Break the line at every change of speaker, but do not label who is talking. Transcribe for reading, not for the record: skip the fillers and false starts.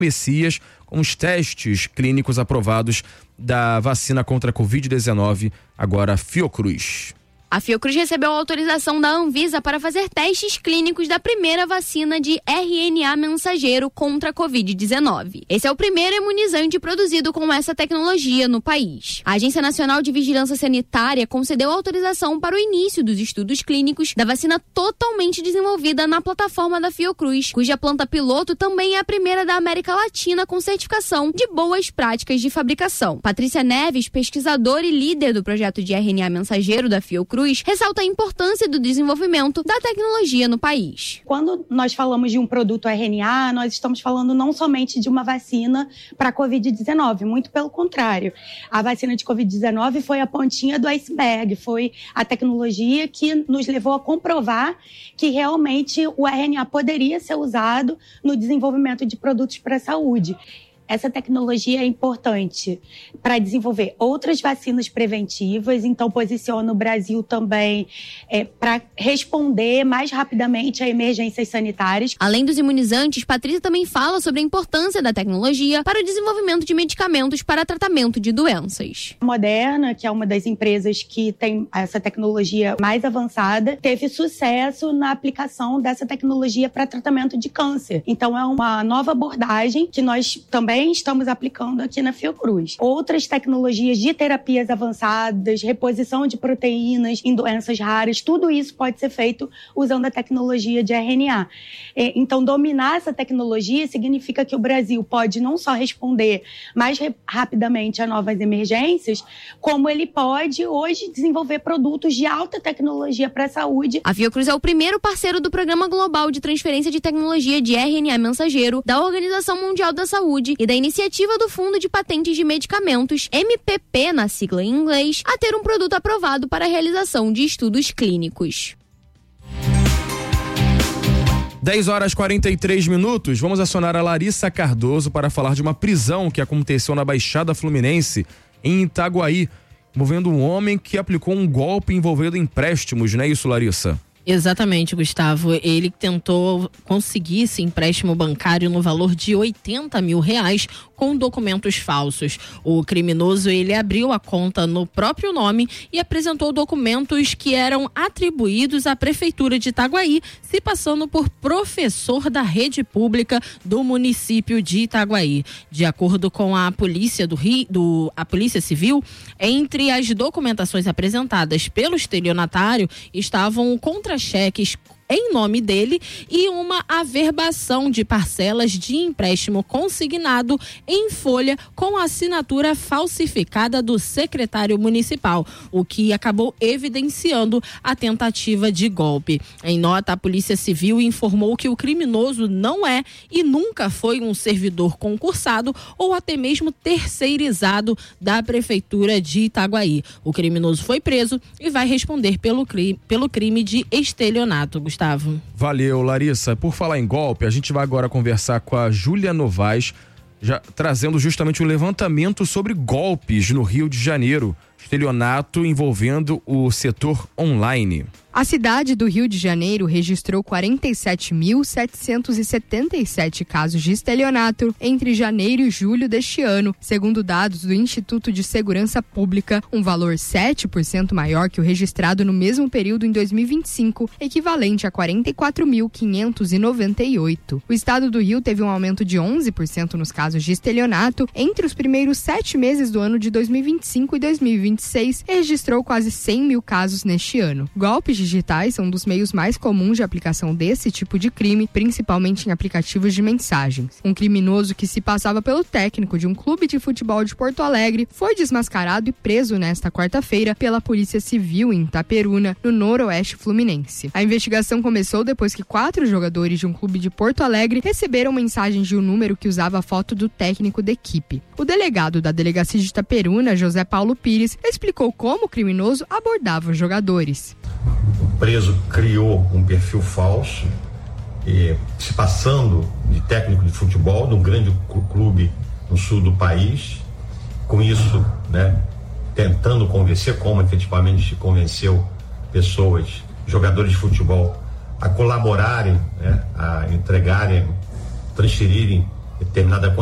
Messias com os testes clínicos aprovados da vacina contra a Covid-19, agora Fiocruz.
A Fiocruz recebeu a autorização da Anvisa para fazer testes clínicos da primeira vacina de RNA mensageiro contra a Covid-19. Esse é o primeiro imunizante produzido com essa tecnologia no país. A Agência Nacional de Vigilância Sanitária concedeu autorização para o início dos estudos clínicos da vacina totalmente desenvolvida na plataforma da Fiocruz, cuja planta piloto também é a primeira da América Latina com certificação de boas práticas de fabricação. Patrícia Neves, pesquisadora e líder do projeto de RNA mensageiro da Fiocruz, ressalta a importância do desenvolvimento da tecnologia no país.
Quando nós falamos de um produto RNA, nós estamos falando não somente de uma vacina para a Covid-19, muito pelo contrário. A vacina de Covid-19 foi a pontinha do iceberg, foi a tecnologia que nos levou a comprovar que realmente o RNA poderia ser usado no desenvolvimento de produtos para a saúde. Essa tecnologia é importante para desenvolver outras vacinas preventivas, então posiciona o Brasil também para responder mais rapidamente a emergências sanitárias.
Além dos imunizantes, Patrícia também fala sobre a importância da tecnologia para o desenvolvimento de medicamentos para tratamento de doenças.
A Moderna, que é uma das empresas que tem essa tecnologia mais avançada, teve sucesso na aplicação dessa tecnologia para tratamento de câncer. Então é uma nova abordagem que nós também estamos aplicando aqui na Fiocruz. Outras tecnologias de terapias avançadas, reposição de proteínas em doenças raras, tudo isso pode ser feito usando a tecnologia de RNA. Então, dominar essa tecnologia significa que o Brasil pode não só responder mais rapidamente a novas emergências, como ele pode hoje desenvolver produtos de alta tecnologia para a saúde.
A Fiocruz é o primeiro parceiro do Programa Global de Transferência de Tecnologia de RNA mensageiro da Organização Mundial da Saúde e da iniciativa do Fundo de Patentes de Medicamentos, MPP na sigla em inglês, a ter um produto aprovado para a realização de estudos clínicos.
10h43. Vamos acionar a Larissa Cardoso para falar de uma prisão que aconteceu na Baixada Fluminense, em Itaguaí, envolvendo um homem que aplicou um golpe envolvendo empréstimos, não é isso, Larissa?
Exatamente, Gustavo. Ele tentou conseguir esse empréstimo bancário no valor de R$80 mil com documentos falsos. O criminoso, ele abriu a conta no próprio nome e apresentou documentos que eram atribuídos à Prefeitura de Itaguaí, se passando por professor da rede pública do município de Itaguaí. De acordo com a Polícia a Polícia Civil, entre as documentações apresentadas pelo estelionatário estavam contra-cheques em nome dele e uma averbação de parcelas de empréstimo consignado em folha com a assinatura falsificada do secretário municipal, o que acabou evidenciando a tentativa de golpe. Em nota, a Polícia Civil informou que o criminoso não é e nunca foi um servidor concursado ou até mesmo terceirizado da Prefeitura de Itaguaí. O criminoso foi preso e vai responder pelo crime de estelionato, Gustavo.
Valeu, Larissa. Por falar em golpe, a gente vai agora conversar com a Júlia Novaes, trazendo justamente um levantamento sobre golpes no Rio de Janeiro, estelionato envolvendo o setor online.
A cidade do Rio de Janeiro registrou 47.777 casos de estelionato entre janeiro e julho deste ano, segundo dados do Instituto de Segurança Pública, um valor 7% maior que o registrado no mesmo período em 2025, equivalente a 44.598. O estado do Rio teve um aumento de 11% nos casos de estelionato entre os primeiros 7 meses do ano de 2025 e 2026 e registrou quase 100 mil casos neste ano. Golpes digitais são um dos meios mais comuns de aplicação desse tipo de crime, principalmente em aplicativos de mensagens. Um criminoso que se passava pelo técnico de um clube de futebol de Porto Alegre foi desmascarado e preso nesta quarta-feira pela Polícia Civil em Itaperuna, no noroeste fluminense. A investigação começou depois que 4 jogadores de um clube de Porto Alegre receberam mensagens de um número que usava a foto do técnico da equipe. O delegado da delegacia de Itaperuna, José Paulo Pires, explicou como o criminoso abordava os jogadores.
O preso criou um perfil falso, se passando de técnico de futebol de um grande clube no sul do país. Com isso, tentando convencer, como efetivamente convenceu pessoas, jogadores de futebol, a colaborarem, a entregarem, transferirem determinada